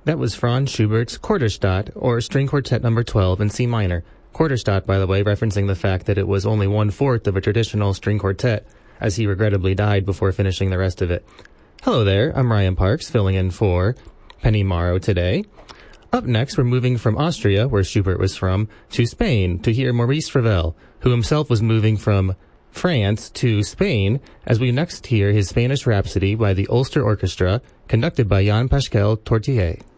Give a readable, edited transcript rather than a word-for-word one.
That was Franz Schubert's Quarterstadt, or String Quartet No. 12 in C minor. Quarterstadt, by the way, referencing the fact that it was only 1/4 of a traditional string quartet, as he regrettably died before finishing the rest of it. Hello there, I'm Ryan Parks, filling in for Penny Morrow today. Up next, we're moving from Austria, where Schubert was from, to Spain to hear Maurice Ravel, who himself was moving from France to Spain, as we next hear his Spanish Rhapsody by the Ulster Orchestra, conducted by Jan Pasquale Tortiller.